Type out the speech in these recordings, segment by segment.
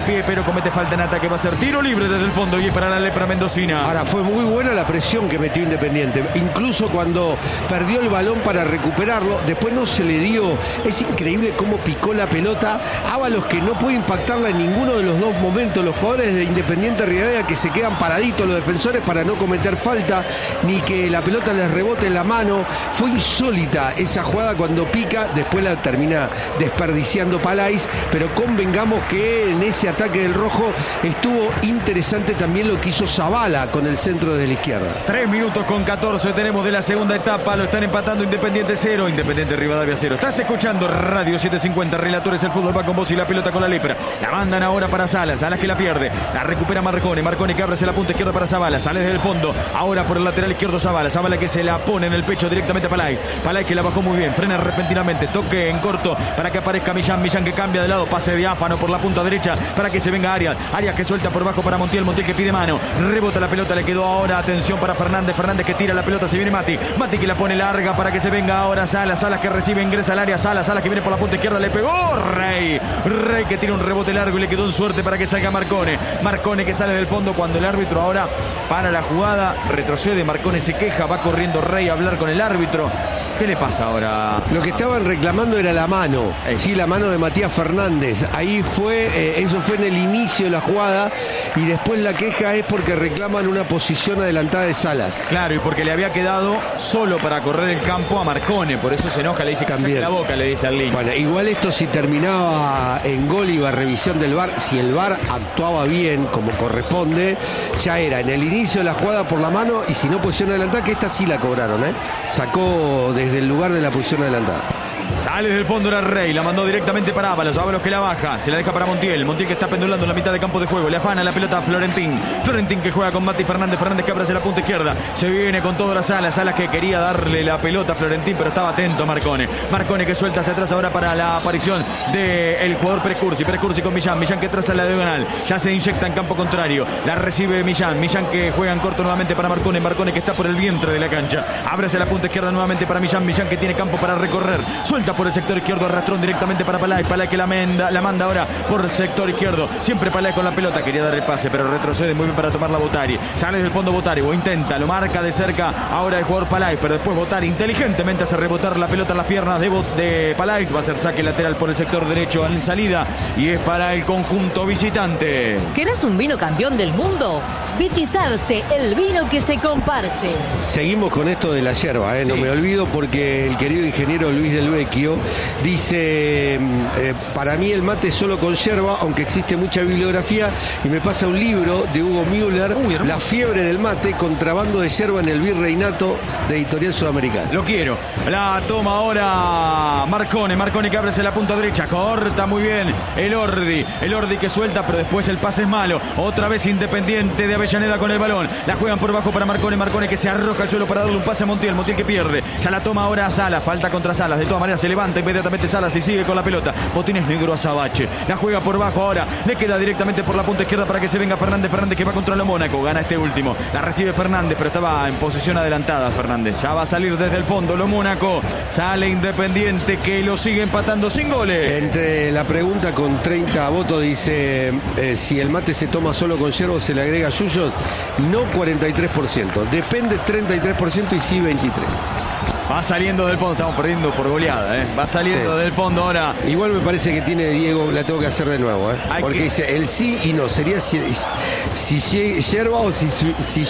pie, pero comete falta en ataque. Va a ser tiro libre desde el fondo y es para la lepra mendocina. Ahora, fue muy buena la presión que metió Independiente. Incluso cuando perdió el balón para recuperarlo, después no se le dio. Es increíble cómo picó la pelota. Ábalos, que no puede impactarla en ninguno de los dos momentos. Los jugadores de Independiente Rivadavia que se quedan paraditos, los defensores, para no cometer falta, ni que la pelota les rebote en la mano. Fue insólita esa jugada cuando pica. Después la termina desperdiciando Palais, pero convengamos que en ese ataque del rojo estuvo interesante también lo que hizo Zavala con el centro desde la izquierda. 3 minutos con 14 tenemos de la segunda etapa. Lo están empatando Independiente 0, Independiente Rivadavia 0. Estás escuchando Radio 750, Relatores, el fútbol va con vos y la pelota con la lepra. La mandan ahora para Salas, Salas que la pierde, la recupera Marcone, Marcone que abre hacia la punta izquierda para Zavala, sale desde el fondo, ahora por el lateral izquierdo Zavala, Zavala que se la pone en el pecho directamente a Palais, Palais que la bajó muy bien, frena repentinamente, toque en corto para que aparezca Millán, Millán que cambia de lado, pase diáfano por la punta derecha para que se venga Arias, Arias que suelta por bajo para Montiel, Montiel que pide mano, rebota la pelota, le quedó ahora, atención para Fernández, Fernández que tira la pelota, se viene Mati, Mati que la pone larga para que se venga ahora Salas, Salas que recibe, ingresa al área, Salas, Salas que viene por la punta izquierda, le pegó Rey, Rey que tira un rebote largo y le quedó en suerte para que salga Marcone, Marcone que sale del fondo cuando el árbitro ahora para la jugada, retrocede, Marcone se queja, va corriendo Rey a hablar con el árbitro. ¿Qué le pasa ahora? Lo que estaban reclamando era la mano. Sí, la mano de Matías Fernández. Ahí fue, eso fue en el inicio de la jugada. Y después la queja es porque reclaman una posición adelantada de Salas. Claro, y porque le había quedado solo para correr el campo a Marcone. Por eso se enoja, le dice que saque la boca, le dice al línea. Bueno, igual esto si terminaba en gol iba a revisión del VAR. Si el VAR actuaba bien, como corresponde, ya era en el inicio de la jugada por la mano. Y si no, posición adelantada, que esta sí la cobraron, ¿eh? Sacó desde el lugar de la posición adelantada. Sale del fondo era Rey, la mandó directamente para Ábalos, Ábalos que la baja, se la deja para Montiel, Montiel que está pendulando en la mitad de campo de juego, le afana la pelota a Florentín, Florentín que juega con Mati Fernández, Fernández que abre hacia la punta izquierda, se viene con todo la Salas, Salas que quería darle la pelota a Florentín, pero estaba atento Marcone, Marcone que suelta hacia atrás ahora para la aparición del jugador Prescursi, Prescursi con Millán, Millán que traza la diagonal, ya se inyecta en campo contrario, la recibe Millán, Millán que juega en corto nuevamente para Marcone, Marcone que está por el vientre de la cancha, abre hacia la punta izquierda nuevamente para Millán, Millán que tiene campo para recorrer, suelta por el sector izquierdo, arrastrón directamente para Palais, Palais que la manda ahora por el sector izquierdo, siempre Palais con la pelota, quería dar el pase pero retrocede muy bien para tomar la Botari, sale del fondo Botari, o intenta, lo marca de cerca ahora el jugador Palais, pero después Botari inteligentemente hace rebotar la pelota en las piernas de Palais, va a ser saque lateral por el sector derecho en salida y es para el conjunto visitante. ¿Querés un vino campeón del mundo? Vitizarte, el vino que se comparte. Seguimos con esto de la yerba, no me olvido porque el querido ingeniero Luis del Vecchio dice, para mí el mate es solo con yerba, aunque existe mucha bibliografía, y me pasa un libro de Hugo Müller, La fiebre del mate, contrabando de yerba en el virreinato, de Editorial Sudamericana. Lo quiero. La toma ahora Marcone, Marcone que abre hacia la punta derecha, corta muy bien el Ordi que suelta, pero después el pase es malo, otra vez Independiente de Avellaneda con el balón, la juegan por bajo para Marcone, Marcone que se arroja al suelo para darle un pase a Montiel, Montiel que pierde, ya la toma ahora a Salas, falta contra Salas, de todas maneras se levanta inmediatamente Salas y sigue con la pelota, botines negro a Sabache, la juega por bajo ahora, le queda directamente por la punta izquierda para que se venga Fernández, Fernández que va contra lo Mónaco, gana este último, la recibe Fernández, pero estaba en posición adelantada Fernández, ya va a salir desde el fondo lo Mónaco, sale Independiente que lo sigue empatando sin goles. Entre la pregunta con 30 votos dice, si el mate se toma solo con yerba se le agrega yuyos, no 43%, depende 33% y sí 23%. Va saliendo del fondo, estamos perdiendo por goleada, va saliendo del fondo ahora. Igual me parece que tiene Diego, la tengo que hacer de nuevo, porque dice el sí y no, sería si yerba o si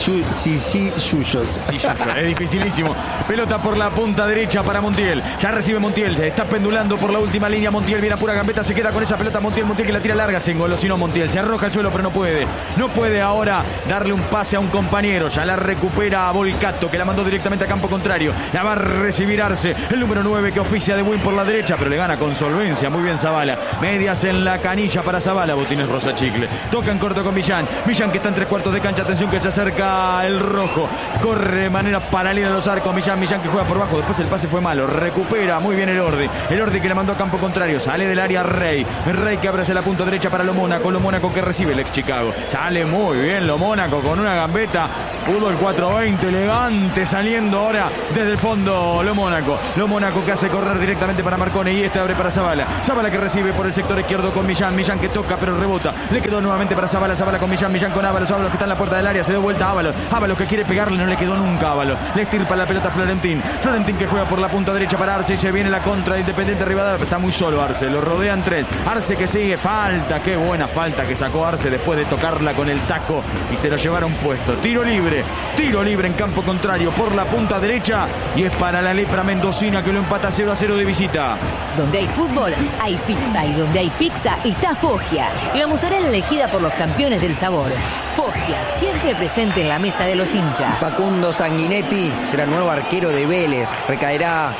yuyos. Es dificilísimo. Pelota por la punta derecha para Montiel, ya recibe Montiel, está pendulando por la última línea Montiel, viene a pura gambeta, se queda con esa pelota Montiel que la tira larga, se engolosinó Montiel, se arroja al suelo pero no puede ahora darle un pase a un compañero, ya la recupera a Volcato que la mandó directamente a campo contrario, la va a recibir Arce, el número 9 que oficia de Win por la derecha, pero le gana con solvencia, muy bien Zavala, medias en la canilla para Zavala, botines rosa chicle, toca en corto con Millán que está en 3/4 de cancha, atención que se acerca el rojo, corre de manera paralela a los arcos, Millán que juega por bajo, después el pase fue malo, recupera muy bien el Ordi que le mandó a campo contrario, sale del área Rey que abre hacia la punta derecha para lo Mónaco que recibe el ex Chicago, sale muy bien lo Mónaco con una gambeta, fútbol 420, elegante, saliendo ahora desde el fondo quedó Lo Mónaco que hace correr directamente para Marcone y este abre para Zabala. Zabala que recibe por el sector izquierdo con Millán que toca pero rebota. Le quedó nuevamente para Zabala con Millán con Ábalos que está en la puerta del área, se da vuelta a Ábalos que quiere pegarle, no le quedó nunca a Ábalos. Le estirpa la pelota a Florentín que juega por la punta derecha para Arce y se viene la contra de Independiente Rivadavia. Está muy solo Arce, lo rodean tres. Arce que sigue, falta, qué buena falta que sacó Arce después de tocarla con el taco y se lo llevaron puesto. Tiro libre en campo contrario por la punta derecha y es para la lepra mendocina que lo empata 0-0 de visita. Donde hay fútbol, hay pizza, y donde hay pizza está Foggia, la mozzarella elegida por los campeones del sabor. Foggia, siempre presente en la mesa de los hinchas. Facundo Sanguinetti será nuevo arquero de Vélez, recaerá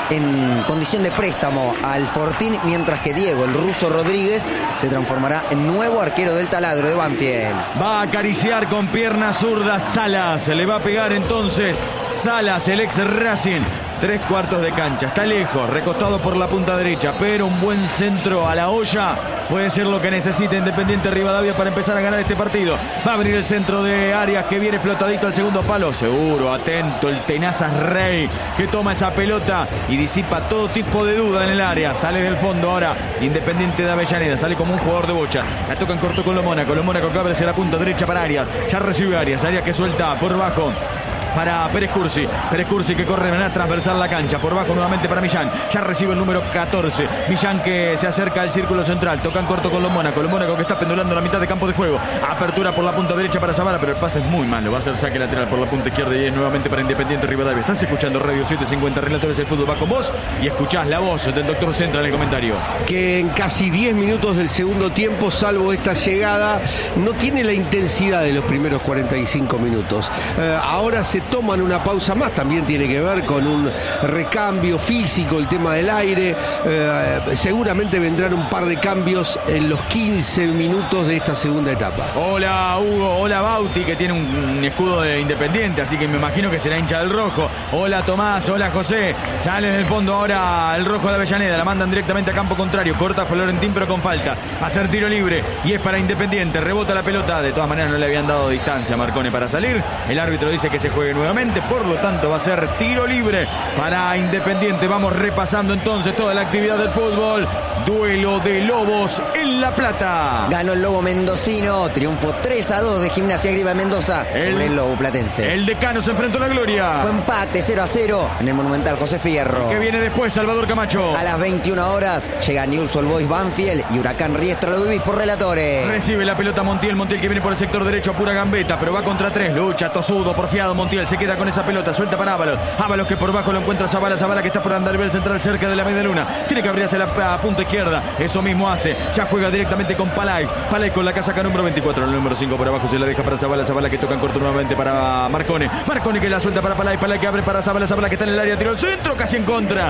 en condición de préstamo al Fortín, mientras que Diego, el ruso Rodríguez, se transformará en nuevo arquero del Taladro de Banfield. Va a acariciar con pierna zurda Salas, se le va a pegar entonces Salas, el ex Racing. 3/4 de cancha, está lejos, recostado por la punta derecha, pero un buen centro a la olla puede ser lo que necesita Independiente Rivadavia para empezar a ganar este partido. Va a venir el centro de Arias que viene flotadito al segundo palo, seguro, atento el Tenazas Rey que toma esa pelota y disipa todo tipo de duda en el área. Sale del fondo ahora Independiente de Avellaneda, sale como un jugador de bocha, la toca en corto con Lo Mónaco que abre hacia la punta derecha para Arias, ya recibe Arias que suelta por bajo para Pérez Cursi que corre de manera transversal la cancha, por bajo nuevamente para Millán, ya recibe el número 14, Millán que se acerca al círculo central, toca en corto con Lo Mónaco que está pendulando la mitad de campo de juego, apertura por la punta derecha para Zabala, pero el pase es muy malo, va a ser saque lateral por la punta izquierda y es nuevamente para Independiente Rivadavia. Estás escuchando Radio 750, Relatores del Fútbol va con vos y escuchás la voz del doctor Centra en el comentario. Que en casi 10 minutos del segundo tiempo, salvo esta llegada, no tiene la intensidad de los primeros 45 minutos. Ahora se toman una pausa más, también tiene que ver con un recambio físico, el tema del aire. Seguramente vendrán un par de cambios en los 15 minutos de esta segunda etapa. Hola Hugo, hola Bauti, que tiene un escudo de Independiente, así que me imagino que será hincha del rojo. Hola Tomás, hola José. Sale del fondo ahora el rojo de Avellaneda, la mandan directamente a campo contrario, corta Florentín pero con falta. Va a ser tiro libre y es para Independiente, rebota la pelota, de todas maneras no le habían dado distancia a Marcone para salir. El árbitro dice que se juegue nuevamente, por lo tanto va a ser tiro libre para Independiente. Vamos repasando entonces toda la actividad del fútbol. Duelo de Lobos en La Plata. Ganó el Lobo mendocino, triunfo 3-2 de Gimnasia Grima de Mendoza sobre el Lobo platense. El Decano se enfrentó a la gloria. Fue empate 0-0 en el Monumental José Fierro. Que viene después Salvador Camacho. A las 21 horas llega Newell's Old Boys Banfield y Huracán Riestra Ludwig por Relatores. Recibe la pelota Montiel que viene por el sector derecho a pura gambeta, pero va contra tres, lucha, tosudo, porfiado Montiel, se queda con esa pelota, suelta para Ábalos que por bajo lo encuentra Zabala que está por andar el central cerca de la media luna, tiene que abrirse la punta izquierda, eso mismo hace, ya juega directamente con Palais con la casaca número 24, el número 5 por abajo se la deja para Zabala que toca en corto nuevamente para Marcone que la suelta para Palais que abre para Zabala que está en el área, tiro al centro, casi en contra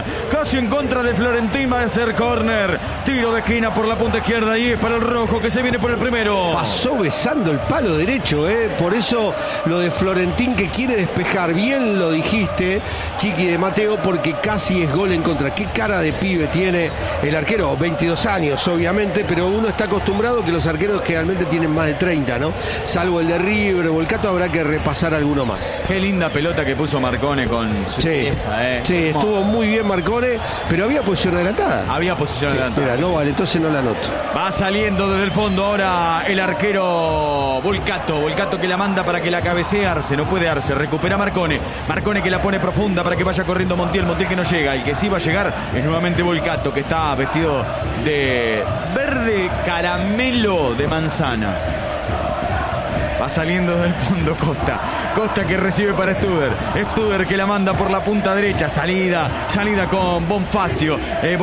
de Florentín, va a ser córner, tiro de esquina por la punta izquierda y es para el rojo que se viene por el primero. Pasó besando el palo derecho, por eso lo de Florentín que quiere despejar, bien lo dijiste, Chiqui de Mateo, porque casi es gol en contra. Qué cara de pibe tiene el arquero, 22 años obviamente, pero uno está acostumbrado que los arqueros generalmente tienen más de 30, ¿no? Salvo el de River, Volcato, habrá que repasar alguno más. Qué linda pelota que puso Marcone con su pieza, Sí, estuvo muy bien Marcone, pero había posición adelantada. Mira, no vale, entonces no la anoto. Va saliendo desde el fondo ahora el arquero Volcato que la manda para que la cabecee Arce, no puede Arce, recupera Marcone que la pone profunda para que vaya corriendo Montiel que no llega, el que sí va a llegar es nuevamente Volcato, que está vestido de verde caramelo de manzana. Va saliendo del fondo Costa que recibe para Studer que la manda por la punta derecha, salida con Bonifacio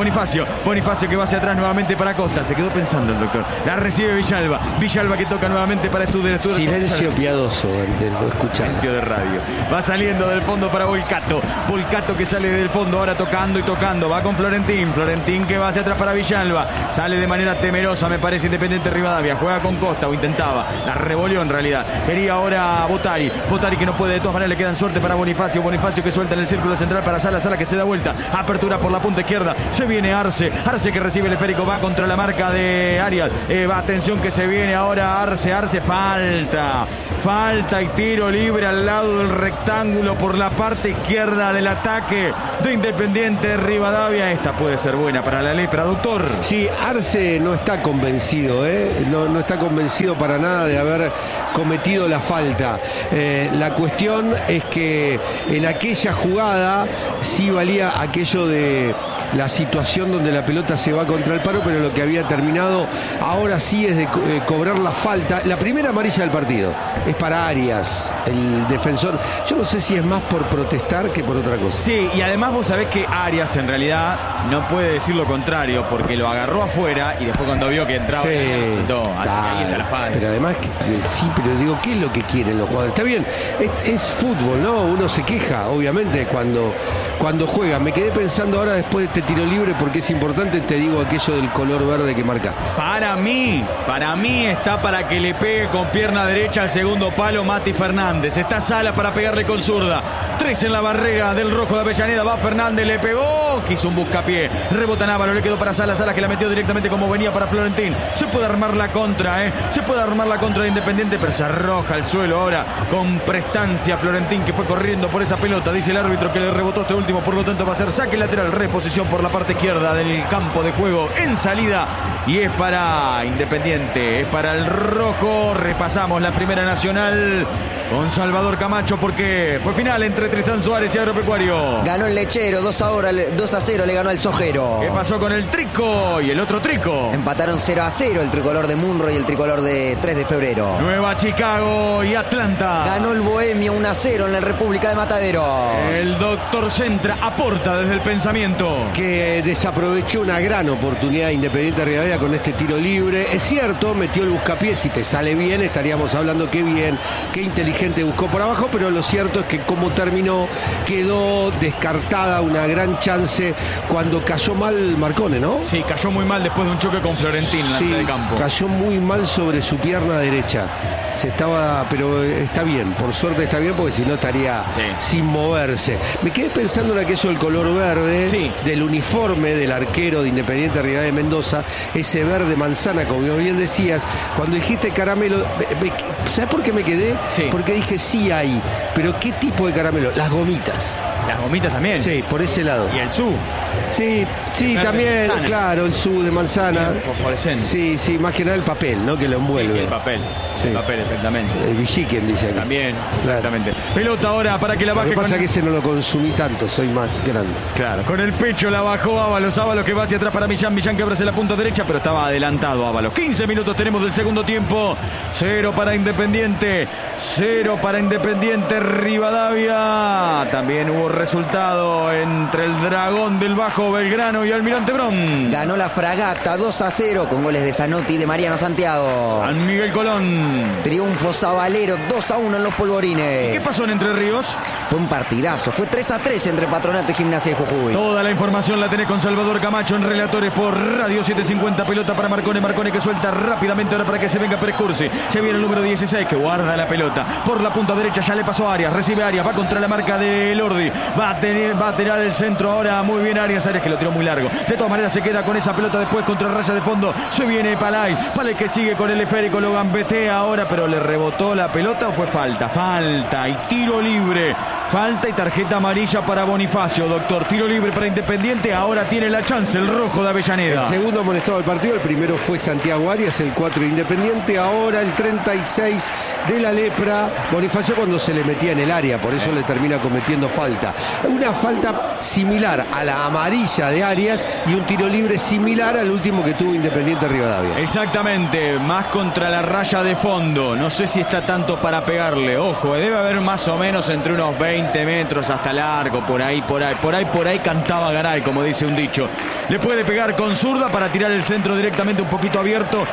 que va hacia atrás nuevamente para Costa, se quedó pensando el doctor, la recibe Villalba que toca nuevamente para Studer silencio piadoso, lo escuchás. Silencio de radio, va saliendo del fondo para Volcato que sale del fondo ahora tocando, va con Florentín que va hacia atrás para Villalba, sale de manera temerosa me parece Independiente Rivadavia, juega con Costa o intentaba, la revolvió en realidad, quería ahora Botari que no puede, de todas maneras le quedan suerte para Bonifacio que suelta en el círculo central para Sala que se da vuelta, apertura por la punta izquierda, se viene Arce que recibe el esférico, va contra la marca de Arias, va, atención que se viene ahora Arce, falta Falta y tiro libre al lado del rectángulo por la parte izquierda del ataque de Independiente Rivadavia. Esta puede ser buena para la lepra, doctor. Sí, Arce no está convencido, no está convencido para nada de haber cometido la falta. La cuestión es que en aquella jugada sí valía aquello de la situación donde la pelota se va contra el paro, pero lo que había terminado ahora sí es de cobrar la falta. La primera amarilla del partido es para Arias, el defensor. Yo no sé si es más por protestar que por otra cosa. Sí, y además vos sabés que Arias en realidad no puede decir lo contrario, porque lo agarró afuera y después cuando vio que entraba, Sí, ahí está la falta. pero además, sí, pero digo, ¿qué es lo que quieren los jugadores? Está bien, es fútbol, ¿no? Uno se queja, obviamente, cuando juega. Me quedé pensando ahora después de este tiro libre, porque es importante, te digo aquello del color verde que marcaste. Para mí está para que le pegue con pierna derecha al segundo palo Mati Fernández. Está Sala para pegarle con zurda. 3 en la barrera del rojo de Avellaneda. Va Fernández, le pegó. Quiso un buscapié. Rebota Návalo, le quedó para Sala que la metió directamente como venía para Florentín. Se puede armar la contra, Se puede armar la contra de Independiente, pero se arroja al suelo ahora con prestancia Florentín, que fue corriendo por esa pelota. Dice el árbitro que le rebotó este último, por lo tanto va a ser saque lateral, reposición por la parte izquierda del campo de juego en salida. Y es para Independiente, es para el rojo. Repasamos la Primera Nacional con Salvador Camacho, porque fue final entre Tristán Suárez y Agropecuario. Ganó el Lechero, 2-0 le ganó al Sojero. ¿Qué pasó con el Trico y el otro Trico? Empataron 0-0 el tricolor de Munro y el tricolor de 3 de febrero. Nueva Chicago y Atlanta. Ganó el Bohemio 1-0 en la República de Mataderos. El doctor Centra aporta desde el pensamiento. Que desaprovechó una gran oportunidad Independiente Rivadavia con este tiro libre. Es cierto, metió el buscapié. Si te sale bien, estaríamos hablando qué bien, qué inteligente buscó por abajo, pero lo cierto es que como terminó, quedó descartada una gran chance cuando cayó mal Marcone, ¿no? Sí, cayó muy mal después de un choque con Florentín en la mitad del campo. Cayó muy mal sobre su pierna derecha. Pero está bien, por suerte está bien, porque si no estaría sin moverse. Me quedé pensando en aquello del color verde, del uniforme del arquero de Independiente Rivadavia de Mendoza, ese verde manzana, como bien decías. Cuando dijiste caramelo, ¿sabes por qué me quedé? Sí. Porque dije, sí hay, pero ¿qué tipo de caramelo? Las gomitas. Las gomitas también. Sí, por ese lado. ¿Y el su? Sí, también, claro, el su de manzana. Fosforescente. Sí, más que nada el papel, ¿no? Que lo envuelve. Sí, el papel. Sí. El papel, exactamente. El Villiquen, dice aquí. También, exactamente. Claro. Pelota ahora para que la baje. Lo que pasa es que ese no lo consumí tanto, soy más grande. Claro, con el pecho la bajó Ábalos que va hacia atrás para Millán que abre la punta derecha, pero estaba adelantado Ábalos. 15 minutos tenemos del segundo tiempo. 0 para Independiente. 0 para Independiente Rivadavia. También hubo resultado entre el Dragón del Bajo Belgrano y Almirante Brown. Ganó la Fragata 2-0 con goles de Zanotti y de Mariano Santiago. San Miguel Colón. Triunfo sabalero 2-1 en los Polvorines. ¿Y qué pasó en Entre Ríos? Fue un partidazo, fue 3-3 entre Patronato y Gimnasia de Jujuy. Toda la información la tenés con Salvador Camacho en Relatores por Radio 750. Pelota para Marcone que suelta rápidamente ahora para que se venga Prescursi. Se viene el número 16 que guarda la pelota por la punta derecha, ya le pasó a Arias, recibe Arias, va contra la marca de Lordi, va a tirar el centro ahora, muy bien Arias que lo tiró muy largo. De todas maneras se queda con esa pelota después contra raya de fondo. Se viene Palay que sigue con el esférico, lo gambetea ahora, pero le rebotó la pelota o fue falta y tiro libre. Falta y tarjeta amarilla para Bonifacio, doctor. Tiro libre para Independiente. Ahora tiene la chance el rojo de Avellaneda. El segundo amonestado del partido. El primero fue Santiago Arias, el 4 de Independiente. Ahora el 36 de la lepra. Bonifacio cuando se le metía en el área. Por eso le termina cometiendo falta. Una falta similar a la amarilla de Arias y un tiro libre similar al último que tuvo Independiente Rivadavia. Exactamente. Más contra la raya de fondo. No sé si está tanto para pegarle. Ojo, debe haber más o menos entre unos 20 metros hasta largo, por ahí cantaba Garay, como dice un dicho. Le puede pegar con zurda para tirar el centro directamente un poquito abierto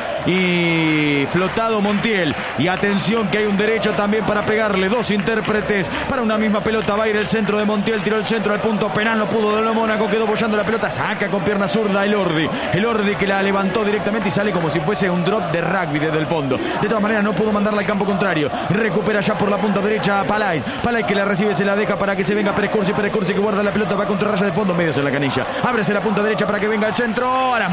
y flotado Montiel. Y atención que hay un derecho también para pegarle. Dos intérpretes para una misma pelota. Va a ir el centro de Montiel, tiró el centro al punto penal, no pudo de lo Mónaco, quedó bollando la pelota, saca con pierna zurda el Ordi que la levantó directamente y sale como si fuese un drop de rugby desde el fondo. De todas maneras no pudo mandarla al campo contrario. Recupera ya por la punta derecha Palay que la recibe, se la deja para que se venga Prescursi que guarda la pelota, va contra raya de fondo, medios en la canilla, ábrese la punta derecha derecha para que venga el centro. A las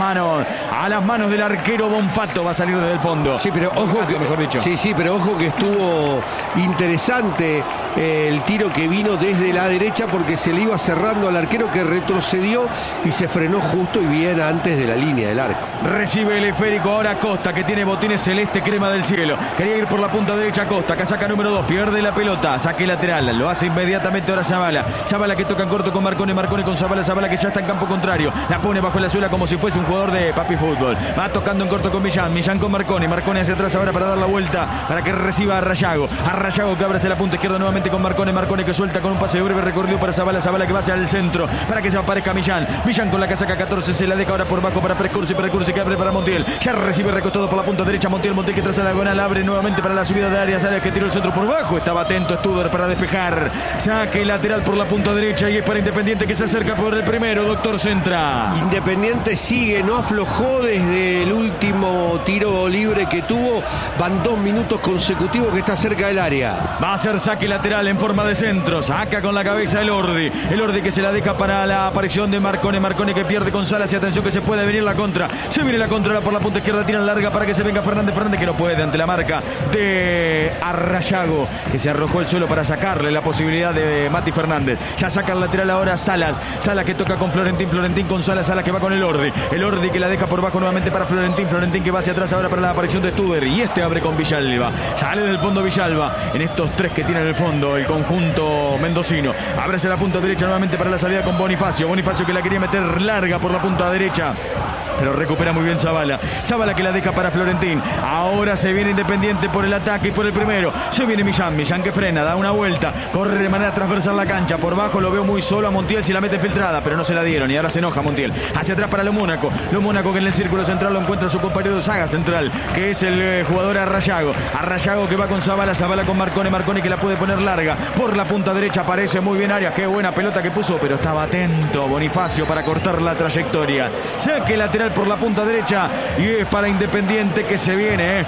manos del arquero Bonfato. Va a salir desde el fondo. Sí, pero ojo que, mejor dicho. Sí, pero ojo que estuvo interesante el tiro que vino desde la derecha, porque se le iba cerrando al arquero, que retrocedió y se frenó justo y bien antes de la línea del arco. Recibe el esférico ahora Costa, que tiene botines celeste crema del cielo. Quería ir por la punta derecha Costa. Casaca número 2. Pierde la pelota. Saque lateral. Lo hace inmediatamente ahora Zabala. Zabala que toca en corto con Marcone. Marcone con Zabala. Zabala que ya está en campo contrario. La pone bajo la suela como si fuese un jugador de papi fútbol. Va tocando en corto con Millán. Millán con Marcone. Marcone hacia atrás ahora para dar la vuelta. Para que reciba a Rayago. A Rayago que abre hacia la punta izquierda nuevamente con Marcone. Marcone que suelta con un pase breve recorrido para Zabala. Zabala que va hacia el centro. Para que se aparezca Millán. Millán con la casaca 14. Se la deja ahora por bajo para Prescursi. Prescursi que abre para Montiel. Ya recibe recostado por la punta derecha. Montiel que traza la diagonal. Abre nuevamente para la subida de Arias. Arias que tiró el centro por bajo. Estaba atento Studer para despejar. Saque lateral por la punta derecha. Y es para Independiente que se acerca por el primero. Doctor Centra. Independiente sigue. No aflojó desde el último tiro libre que tuvo. Van 2 minutos consecutivos que está cerca del área. Va a ser saque lateral en forma de centro. Saca con la cabeza el Ordi. El Ordi que se la deja para la aparición de Marcone. Marcone que pierde con Salas. Y atención que se puede venir la contra. Se viene la contra por la punta izquierda. Tiran larga para que se venga Fernández. Fernández que no puede ante la marca de Arrayago, que se arrojó al suelo para sacarle la posibilidad de Mati Fernández. Ya saca el lateral ahora Salas. Salas que toca con Florentín. Florentín con Salas. Salas que va con el Ordi. El Ordi que la deja por bajo nuevamente para Florentín. Florentín que va hacia atrás ahora para la aparición de Studer. Y este abre con Villalba. Sale del fondo Villalba. En estos 3 que tiene en el fondo el conjunto mendocino. Abre hacia la punta derecha nuevamente para la salida con Bonifacio. Bonifacio que la quería meter larga por la punta derecha. Pero recupera muy bien Zabala. Zabala que la deja para Florentín. Ahora se viene Independiente por el ataque y por el primero. Se viene Millán. Millán que frena, da una vuelta. Corre de manera transversal la cancha. Por bajo lo veo muy solo a Montiel si la mete filtrada. Pero no se la dieron y ahora se enoja Montiel. Hacia atrás para Lo Mónaco. Lo Mónaco que en el círculo central lo encuentra su compañero de saga central, que es el jugador Arrayago. Arrayago que va con Zabala. Zabala con Marcone. Marcone que la puede poner larga. Por la punta derecha aparece muy bien Arias. Qué buena pelota que puso. Pero estaba atento Bonifacio para cortar la trayectoria. Saque lateral por la punta derecha y es para Independiente que se viene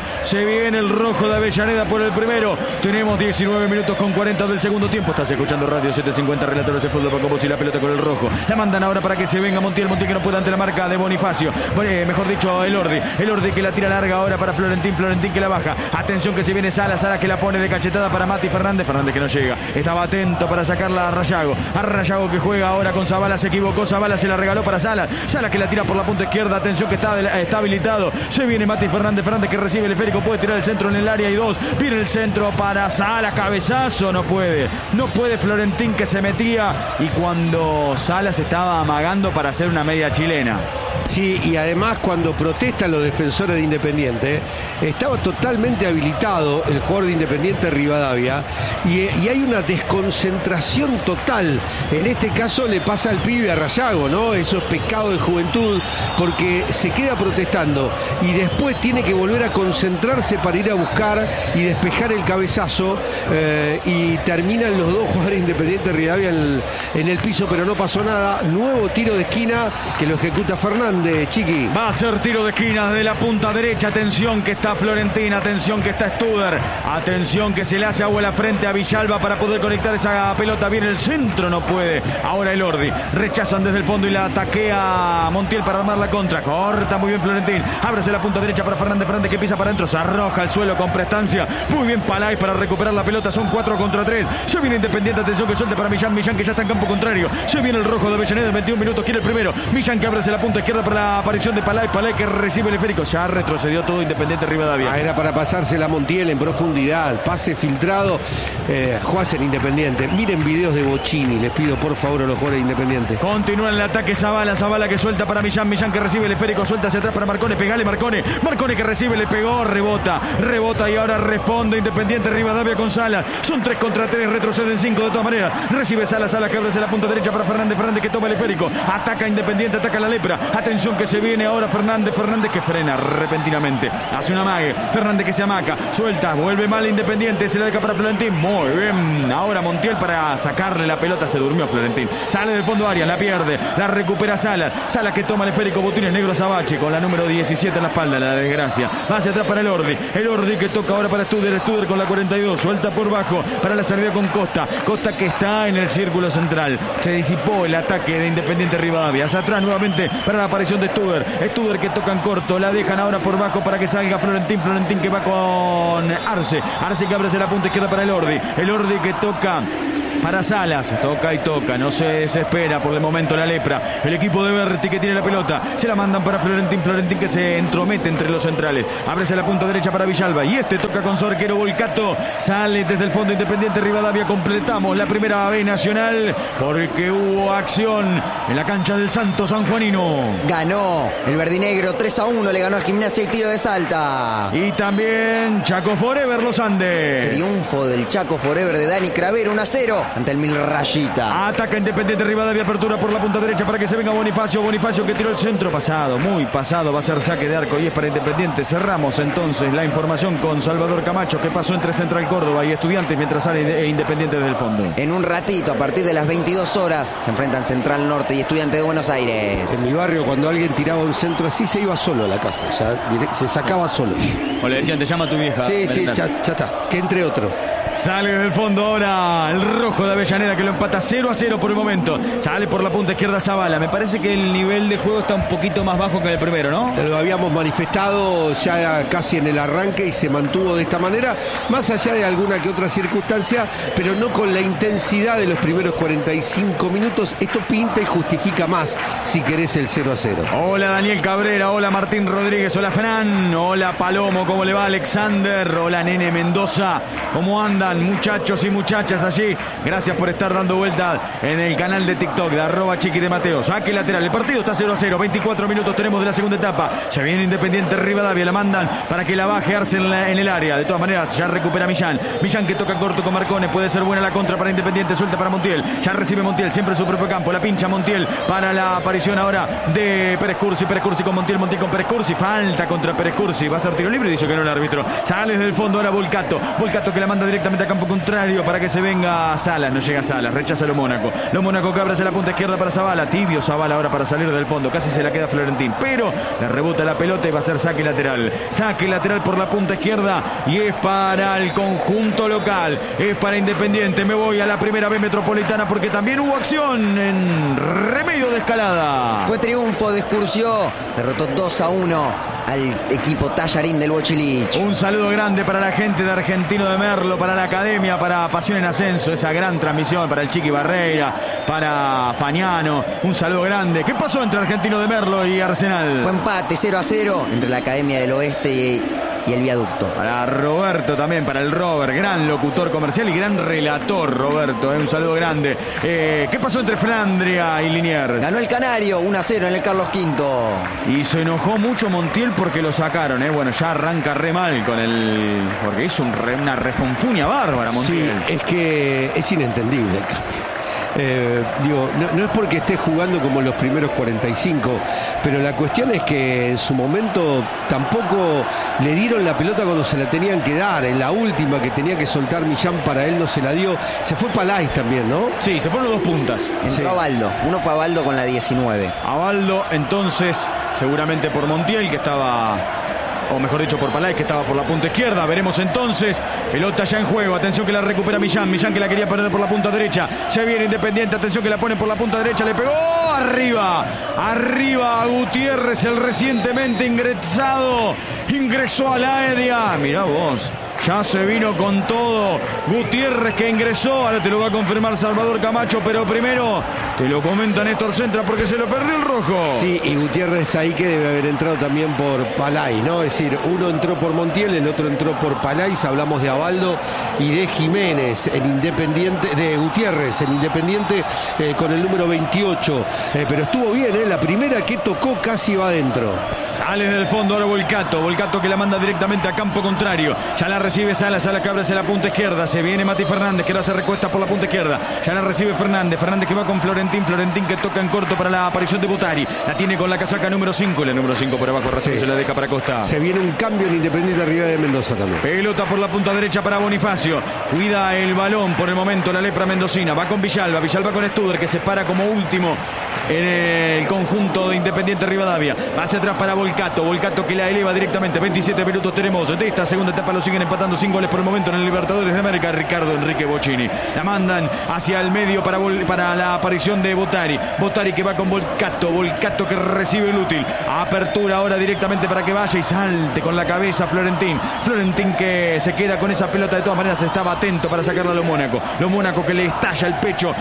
el rojo de Avellaneda por el primero. Tenemos 19 minutos con 40 del segundo tiempo. Estás escuchando Radio 750, relatores de fútbol con vos y la pelota con el rojo. La mandan ahora para que se venga Montiel. Montiel que no puede ante la marca de Bonifacio. Mejor dicho el Ordi que la tira larga ahora para Florentín. Florentín que la baja. Atención que se viene Salas. Salas que la pone de cachetada para Mati Fernández. Fernández que no llega. Estaba atento para sacarla a Rayago. Rayago que juega ahora con Zabala. Se equivocó. Zabala se la regaló para Salas. Salas que la tira por la punta izquierda. Atención que está habilitado. Se viene Mati Fernández. Fernández que recibe el esférico. Puede tirar el centro en el área y 2. Viene el centro para Salas. Cabezazo. No puede Florentín que se metía. Y cuando Salas estaba amagando para hacer una media chilena. Sí, y además cuando protestan los defensores de Independiente, estaba totalmente habilitado el jugador de Independiente Rivadavia y hay una desconcentración total. En este caso le pasa al pibe a Rayago, ¿no? Eso es pecado de juventud porque se queda protestando y después tiene que volver a concentrarse para ir a buscar y despejar el cabezazo y terminan los dos jugadores de Independiente Rivadavia en el piso, pero no pasó nada. Nuevo tiro de esquina que lo ejecuta Fernández. Chiqui. Va a ser tiro de esquina de la punta derecha. Atención que está Florentín. Atención que está Studer. Atención que se le hace agua a la frente a Villalba para poder conectar esa pelota. Viene el centro. No puede. Ahora el Ordi. Rechazan desde el fondo y la ataquea Montiel para armar la contra. Corta muy bien Florentín. Ábrese la punta derecha para Fernández. Fernández que pisa para adentro. Se arroja al suelo con prestancia. Muy bien Palay para recuperar la pelota. Son 4 contra 3. Se viene Independiente. Atención que suelte para Millán. Millán que ya está en campo contrario. Se viene el rojo de Avellaneda en 21 minutos. Quiere el primero. Millán que abre la punta izquierda para la aparición de Palay. Palay que recibe el esférico. Ya retrocedió todo Independiente Rivadavia. Era para pasársela a Montiel en profundidad. Pase filtrado. Juárez en Independiente. Miren videos de Bocini. Les pido por favor a los jugadores de Independiente. Continúa en el ataque Zabala. Zabala que suelta para Millán. Millán que recibe el esférico. Suelta hacia atrás para Marcone. Pegale Marcone. Marcone que recibe. Le pegó. Rebota y ahora responde Independiente Rivadavia con Salas. Son 3 contra 3. Retroceden 5 de todas maneras. Recibe Salas. Salas que abre la punta derecha para Fernández. Fernández que toma el esférico. Ataca Independiente. Ataca la lepra. Atención Atención que se viene ahora Fernández que frena repentinamente. Hace una amague. Fernández que se amaca. Suelta. Vuelve mal Independiente. Se la deja para Florentín. Muy bien. Ahora Montiel para sacarle la pelota. Se durmió Florentín. Sale del fondo área. La pierde. La recupera Salas. Salas que toma el esférico. Botines negro Sabache con la número 17 en la espalda. La desgracia. Va hacia atrás para el Ordi que toca ahora para Studer con la 42. Suelta por bajo para la salida con Costa que está en el círculo central. Se disipó el ataque de Independiente Rivadavia. Hacia atrás nuevamente para la aparición de Studer que toca en corto. La dejan ahora por bajo para que salga Florentín que va con Arce que abre hacia la punta izquierda para el Ordi que toca para Salas, toca y toca, no se desespera por el momento la lepra. El equipo de Berti que tiene la pelota, se la mandan para Florentín que se entromete entre los centrales, ábrese la punta derecha para Villalba y toca con su arquero Volcato, sale desde el fondo Independiente Rivadavia. Completamos la primera B nacional porque hubo acción en la cancha del Santo Sanjuanino. Ganó el verdinegro 3-1, le ganó a Gimnasia y Tiro de Salta. Y también Chaco Forever Los Andes. Triunfo del Chaco Forever de Dani Cravero, 1-0 ante el Mil Rayita. Ataca Independiente Rivadavia, apertura por la punta derecha para que se venga Bonifacio que tiró el centro pasado, muy pasado, va a ser saque de arco y es para Independiente. Cerramos entonces la información con Salvador Camacho, que pasó entre Central Córdoba y Estudiantes mientras sale Independiente desde el fondo. En un ratito, a partir de las 22 horas, se enfrentan Central Norte y Estudiantes de Buenos Aires. En mi barrio, cuando alguien tiraba un centro así, se iba solo a la casa, ya se sacaba solo. O le decían, te llama tu vieja. Sí, ya está, que entre otro. Sale del fondo ahora el rojo de Avellaneda que lo empata 0-0 por el momento. Sale por la punta izquierda Zavala. Me parece que el nivel de juego está un poquito más bajo que el primero, ¿no? Lo habíamos manifestado ya casi en el arranque y se mantuvo de esta manera, más allá de alguna que otra circunstancia, pero no con la intensidad de los primeros 45 minutos. Esto pinta y justifica más, si querés, el 0-0. Hola Daniel Cabrera, hola Martín Rodríguez, hola Fran, hola Palomo, ¿cómo le va Alexander? Hola Nene Mendoza, ¿cómo andan muchachos y muchachas allí? Gracias por estar dando vuelta en el canal de TikTok de @Chiqui de Mateo. Saque lateral, el partido está 0-0, 24 minutos tenemos de la segunda etapa. Se viene Independiente Rivadavia, la mandan para que la baje Arce en el área. De todas maneras ya recupera Millán que toca corto con Marcone, puede ser buena la contra para Independiente, suelta para Montiel, ya recibe Montiel, siempre en su propio campo, la pincha Montiel para la aparición ahora de Pérez Cursi con Montiel con Pérez Cursi, falta contra Pérez Cursi, va a ser tiro libre, dice que no el árbitro. Sale desde el fondo ahora Volcato que la manda directamente a campo contrario para que se venga Salas, no llega Salas, rechaza lo Mónaco que abre hacia la punta izquierda para Zavala, tibio Zavala ahora para salir del fondo, casi se la queda Florentín, pero le rebota la pelota y va a ser saque lateral por la punta izquierda y es para el conjunto local, es para Independiente. Me voy a la primera B metropolitana porque también hubo acción en Remedio de Escalada. Fue triunfo de Excursio, derrotó 2-1 al equipo Tallarín del Bochilich. Un saludo grande para la gente de Argentino de Merlo, para la academia, para Pasión en Ascenso, esa gran transmisión, para el Chiqui Barreira, para Fañano, un saludo grande. ¿Qué pasó entre Argentino de Merlo y Arsenal? Fue empate 0-0 entre la Academia del Oeste y el Viaducto. Para Roberto también, para el Robert, gran locutor comercial y gran relator Roberto, un saludo grande. ¿Qué pasó entre Flandria y Liniers? Ganó el Canario 1-0 en el Carlos V. Y se enojó mucho Montiel porque lo sacaron, Bueno, ya arranca re mal con porque hizo una refunfuña bárbara Montiel. Sí, es que es inentendible el cambio. No es porque esté jugando como los primeros 45, pero la cuestión es que en su momento tampoco le dieron la pelota cuando se la tenían que dar. En la última que tenía que soltar Millán, para él no se la dio. Se fue Palais también, ¿no? Sí, se fueron los dos puntas. Entró Abaldo, uno fue Abaldo con la 19. Abaldo entonces seguramente por Montiel que estaba, o mejor dicho por Palais que estaba por la punta izquierda. Veremos entonces, pelota ya en juego, atención que la recupera Millán que la quería poner por la punta derecha, se viene Independiente, atención que la pone por la punta derecha, le pegó arriba a Gutiérrez, el recientemente ingresó al área, mirá vos. Ya se vino con todo Gutiérrez que ingresó. Ahora te lo va a confirmar Salvador Camacho, pero primero te lo comenta Néstor Centra porque se lo perdió el rojo. Sí, y Gutiérrez ahí que debe haber entrado también por Palais, ¿no? Es decir, uno entró por Montiel, el otro entró por Palais. Hablamos de Abaldo y de Jiménez en Independiente, de Gutiérrez en Independiente con el número 28. Pero estuvo bien, la primera que tocó casi va adentro. Sale del fondo ahora Volcato que la manda directamente a campo contrario. Ya la recibe Salas que abre hacia la punta izquierda. Se viene Mati Fernández que ahora se recuesta por la punta izquierda. Ya la recibe Fernández que va con Florentín. Florentín que toca en corto para la aparición de Botari. La tiene con la casaca número 5. La número 5 por abajo, recibe, se la deja para Costa. Se viene un cambio en Independiente Rivadavia de Mendoza también. Pelota por la punta derecha para Bonifacio. Cuida el balón por el momento la lepra mendocina. Va con Villalba. Villalba con Studer, que se para como último en el conjunto de Independiente Rivadavia. Va hacia atrás para Volcato. Volcato que la eleva directamente. 27 minutos tenemos de esta segunda etapa. Lo siguen empatando 5 goles por el momento en el Libertadores de América. Ricardo Enrique Bocchini. La mandan hacia el medio para la aparición de Botari. Botari que va con Volcato. Volcato que recibe el útil. Apertura ahora directamente para que vaya y salte con la cabeza Florentín. Florentín que se queda con esa pelota. De todas maneras estaba atento para sacarla a Lo Mónaco. Lo Mónaco que le estalla el pecho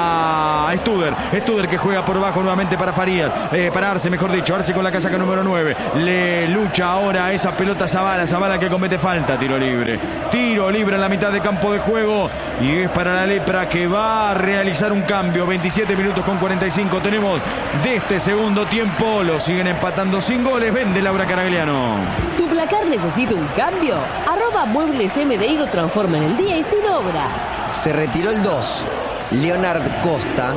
a Studer. Studer que juega por bajo nuevamente para Farías. Para Arce, mejor dicho. Arce con la casaca número 9. Le lucha ahora esa pelota Zavala. Zavala que comete falta. Tiro libre. Tiro libre en la mitad de campo de juego. Y es para la lepra que va a realizar un cambio. 27 minutos con 45 tenemos de este segundo tiempo. Lo siguen empatando sin goles. Vende Laura Caragliano. ¿Tu placar necesita un cambio? Muebles MDI lo transforma en el día y sin obra. Se retiró el 2. Leonard Costa.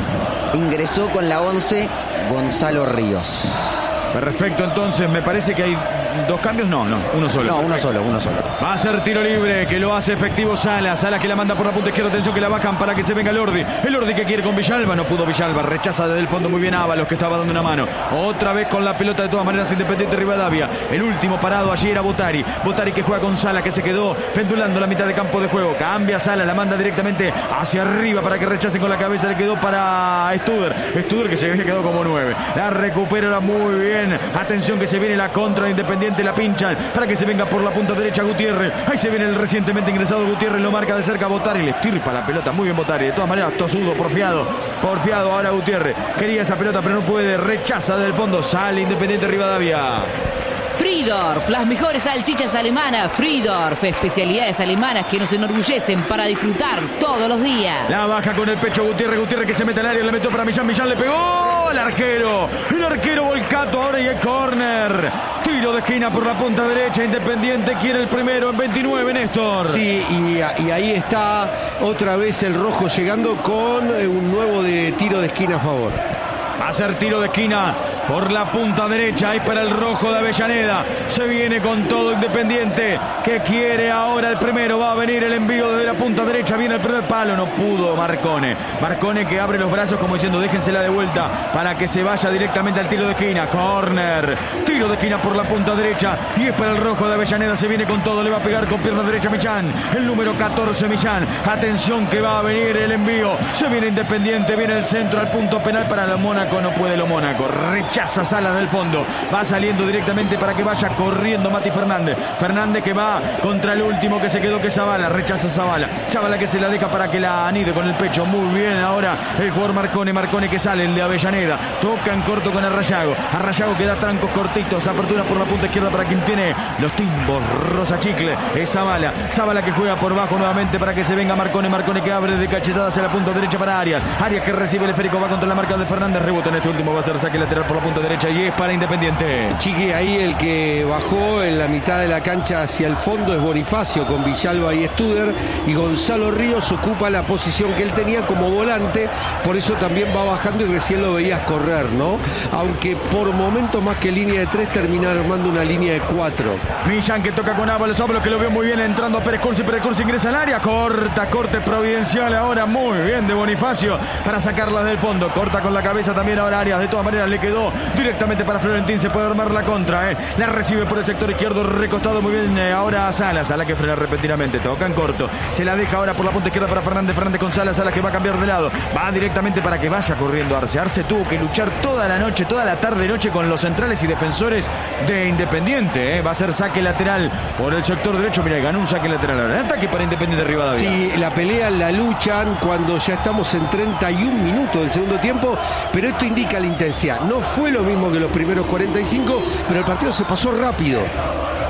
Ingresó con la 11 Gonzalo Ríos. Perfecto, entonces me parece que hay dos cambios. No, uno solo. No, uno solo. Va a ser tiro libre, que lo hace efectivo Salas. Salas que la manda por la punta izquierda. Atención que la bajan para que se venga el Ordi. El Ordi que quiere con Villalba. No pudo Villalba. Rechaza desde el fondo muy bien Ábalos, que estaba dando una mano. Otra vez con la pelota de todas maneras Independiente Rivadavia. El último parado allí era Botari. Botari que juega con Salas, que se quedó pendulando la mitad de campo de juego. Cambia Salas, la manda directamente hacia arriba para que rechace con la cabeza. Le quedó para Studer. Studer que se había quedado como 9. La recupera muy bien. Atención que se viene la contra de Independiente. La pinchan para que se venga por la punta derecha Gutiérrez. Ahí se viene el recientemente ingresado Gutiérrez. Lo marca de cerca Botari. Le estirpa la pelota. Muy bien Botari. De todas maneras, tosudo, porfiado ahora Gutiérrez. Quería esa pelota pero no puede. Rechaza del fondo. Sale Independiente Rivadavia. Friedorf, las mejores salchichas alemanas. Friedorf, especialidades alemanas que nos enorgullecen para disfrutar todos los días. La baja con el pecho Gutiérrez que se mete al área, la metió para Millán le pegó al arquero. El arquero Volcato ahora y el córner. Tiro de esquina por la punta derecha. Independiente quiere el primero en 29, Néstor. Sí, y ahí está otra vez el rojo llegando con un nuevo tiro de esquina a favor. Va a ser tiro de esquina por la punta derecha. Ahí para el rojo de Avellaneda. Se viene con todo Independiente, que quiere ahora el primero. Va a venir el envío desde la punta derecha. Viene el primer palo. No pudo Marcone. Marcone que abre los brazos como diciendo déjensela de vuelta para que se vaya directamente al tiro de esquina. Corner. Tiro de esquina por la punta derecha. Y es para el rojo de Avellaneda. Se viene con todo. Le va a pegar con pierna derecha Millán. El número 14 Millán. Atención que va a venir el envío. Se viene Independiente. Viene el centro al punto penal para Lo Mónaco. No puede Lo Mónaco. Rechaza Salas del fondo. Va saliendo directamente para que vaya corriendo Mati Fernández. Fernández que va contra el último que se quedó, que es Zavala. Rechaza Zavala. Zavala que se la deja para que la anide con el pecho. Muy bien ahora el jugador Marcone. Marcone que sale, el de Avellaneda. Toca en corto con Arrayago. Arrayago que da trancos cortitos. Apertura por la punta izquierda para quien tiene los timbos. Rosa Chicle. Es Zavala. Zavala que juega por bajo nuevamente para que se venga Marcone. Marcone que abre de cachetada hacia la punta derecha para Arias. Arias que recibe el esférico. Va contra la marca de Fernández. Rebota en este último. Va a ser saque lateral por la punta derecha y es para Independiente. Chiqui, ahí el que bajó en la mitad de la cancha hacia el fondo es Bonifacio con Villalba y Studer, y Gonzalo Ríos ocupa la posición que él tenía como volante, por eso también va bajando y recién lo veías correr, ¿no? Aunque por momentos más que línea de 3 termina armando una línea de 4. Millán que toca con Ábalos que lo veo muy bien entrando a Pérez Cursi ingresa al área, corte providencial ahora, muy bien de Bonifacio para sacarla del fondo, corta con la cabeza también ahora Arias, de todas maneras le quedó directamente para Florentín, se puede armar la contra, la recibe por el sector izquierdo, recostado muy bien ahora a Salas, Salas que frena repentinamente, toca en corto, se la deja ahora por la punta izquierda para Fernández con Salas, Salas que va a cambiar de lado, va directamente para que vaya corriendo Arce. Arce tuvo que luchar toda la noche, toda la tarde-noche con los centrales y defensores de Independiente, va a ser saque lateral por el sector derecho, mira, ganó un saque lateral ahora, ataque para Independiente Rivadavia. Sí, la pelea la luchan cuando ya estamos en 31 minutos del segundo tiempo, pero esto indica la intensidad. No fue lo mismo que los primeros 45, pero el partido se pasó rápido.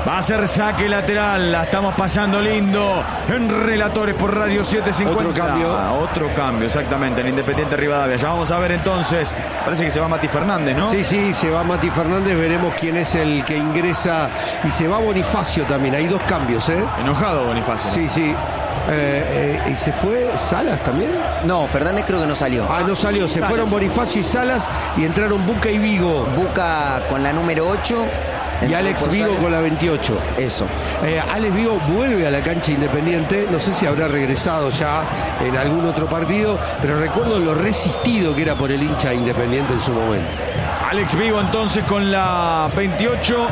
Va a ser saque lateral. La estamos pasando lindo en Relatores por Radio 750. Otro cambio, exactamente, en Independiente Rivadavia. Ya vamos a ver entonces. Parece que se va Mati Fernández, ¿no? Sí, se va Mati Fernández. Veremos quién es el que ingresa. Y se va Bonifacio también. Hay 2 cambios, ¿eh? Enojado Bonifacio. Sí. ¿Y se fue Salas también? No, Fernández creo que no salió. No salió. Se fueron Bonifacio y Salas y entraron Buca y Vigo. Buca con la número 8. Y Alex Vigo con la 28. Eso. Alex Vigo vuelve a la cancha Independiente. No sé si habrá regresado ya en algún otro partido, pero recuerdo lo resistido que era por el hincha Independiente en su momento. Alex Vigo entonces con la 28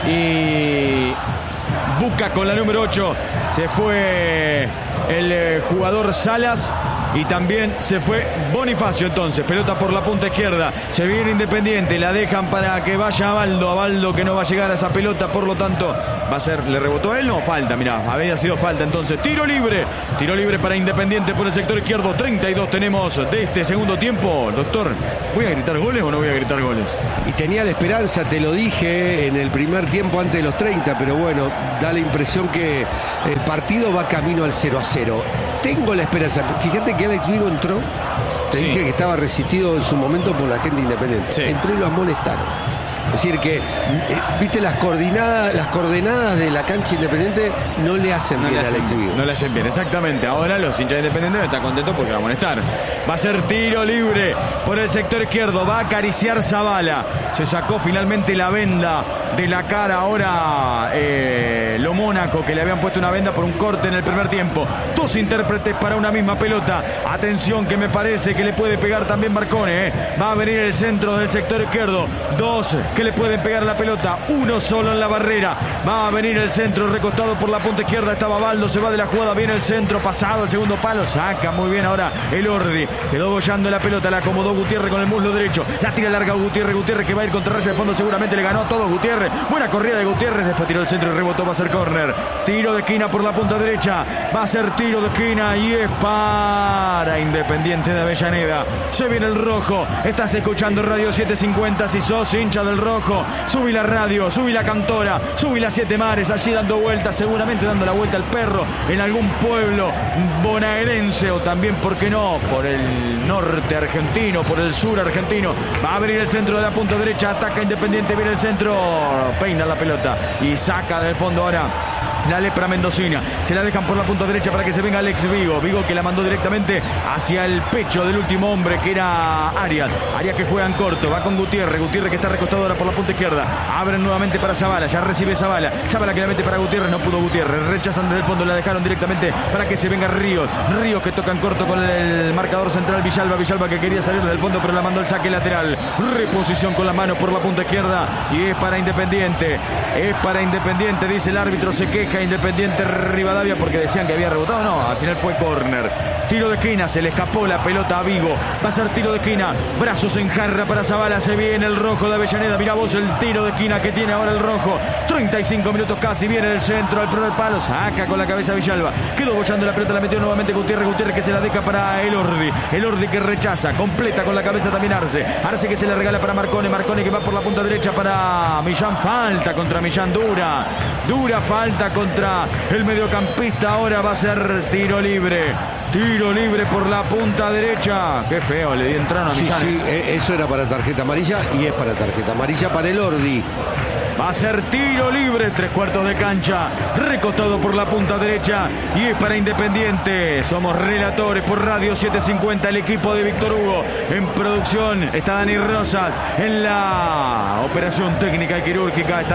y Buca con la número 8. Se fue el jugador Salas. Y también se fue Bonifacio entonces. Pelota por la punta izquierda. Se viene Independiente. La dejan para que vaya Abaldo. Abaldo que no va a llegar a esa pelota. Por lo tanto, va a ser. ¿Le rebotó a él? No, falta. Mirá, había sido falta entonces. Tiro libre. Tiro libre para Independiente por el sector izquierdo. 32 tenemos de este segundo tiempo. Doctor, ¿voy a gritar goles o no voy a gritar goles? Y tenía la esperanza, te lo dije en el primer tiempo antes de los 30. Pero bueno, da la impresión que el partido va camino al 0-0. Tengo la esperanza. Fíjate que Alex Vigo entró. Te dije que estaba resistido en su momento por la gente Independiente. Sí. Entró y lo amonestaron. Es decir que, viste, las coordenadas de la cancha Independiente no le hacen bien a Alex Vigo. No le hacen bien, exactamente. Ahora los hinchas Independientes están contentos porque va a amonestar. Va a ser tiro libre por el sector izquierdo. Va a acariciar Zavala. Se sacó finalmente la venda de la cara ahora lo Mónaco, que le habían puesto una venda por un corte en el primer tiempo. 2 intérpretes para una misma pelota. Atención, que me parece que le puede pegar también Marcone. Va a venir el centro del sector izquierdo. 2 que le pueden pegar la pelota. 1 solo en la barrera. Va a venir el centro recostado por la punta izquierda. Estaba Baldo, se va de la jugada. Viene el centro, pasado el segundo palo. Saca muy bien ahora el Ordi. Quedó bollando la pelota. La acomodó Gutiérrez con el muslo derecho. La tira larga Gutiérrez. Gutiérrez que va a ir contra raya de fondo. Seguramente le ganó a todos Gutiérrez. Buena corrida de Gutiérrez. Después tiró el centro y rebotó. Va a ser córner. Tiro de esquina por la punta derecha. Va a ser tiro de esquina y es para Independiente de Avellaneda. Se viene el rojo. Estás escuchando Radio 750. Si sos hincha del rojo, subí la radio, subí la cantora, subí las 7 mares, allí dando vueltas, seguramente dando la vuelta al perro en algún pueblo bonaerense o también, ¿por qué no?, por el norte argentino, por el sur argentino. Va a abrir el centro de la punta derecha, ataca Independiente, viene el centro, peina la pelota y saca del fondo ahora la lepra mendocina. Se la dejan por la punta derecha para que se venga Alex Vigo. Vigo que la mandó directamente hacia el pecho del último hombre, que era Arias. Arias que juega en corto. Va con Gutiérrez. Gutiérrez que está recostado ahora por la punta izquierda. Abren nuevamente para Zavala. Ya recibe Zavala. Zavala que la mete para Gutiérrez. No pudo Gutiérrez. Rechazan desde el fondo. La dejaron directamente para que se venga Ríos. Ríos que toca en corto con el marcador central Villalba. Villalba que quería salir del fondo, pero la mandó el saque lateral. Reposición con la mano por la punta izquierda. Y es para Independiente. Es para Independiente, dice el árbitro. Se queja Independiente Rivadavia porque decían que había rebotado. No, al final fue córner. Tiro de esquina, se le escapó la pelota a Vigo. Va a ser tiro de esquina. Brazos en jarra para Zavala. Se viene el rojo de Avellaneda. Mirá vos el tiro de esquina que tiene ahora el rojo. 35 minutos casi. Viene el centro al primer palo. Saca con la cabeza Villalba. Quedó bollando la pelota. La metió nuevamente Gutiérrez. Gutiérrez que se la deja para el Ordi. El Ordi que rechaza. Completa con la cabeza también Arce. Arce que se le regala para Marcone. Marcone que va por la punta derecha para Millán. Falta contra Millán. Dura falta contra el mediocampista. Ahora va a ser tiro libre. Tiro libre por la punta derecha. Qué feo, le entraron a Millán. Sí, eso era para tarjeta amarilla y es para tarjeta amarilla para el Ordi. Va a ser tiro libre, 3/4 de cancha, recostado por la punta derecha y es para Independiente. Somos relatores por Radio 750, el equipo de Víctor Hugo. En producción está Dani Rosas, en la operación técnica y quirúrgica está